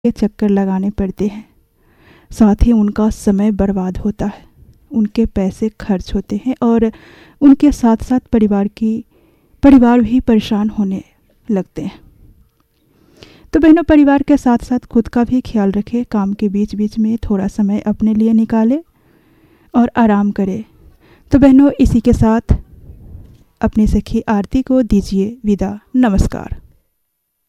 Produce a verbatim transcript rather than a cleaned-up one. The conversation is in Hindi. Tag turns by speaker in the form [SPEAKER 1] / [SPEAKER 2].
[SPEAKER 1] के चक्कर लगाने पड़ते हैं, साथ ही उनका समय बर्बाद होता है, उनके पैसे खर्च होते हैं और उनके साथ साथ परिवार की परिवार भी परेशान होने लगते हैं। तो बहनों, परिवार के साथ साथ खुद का भी ख्याल रखें। काम के बीच बीच में थोड़ा समय अपने लिए निकालें और आराम करें। तो बहनों, इसी के साथ अपनी सखी आरती को दीजिए विदा। नमस्कार।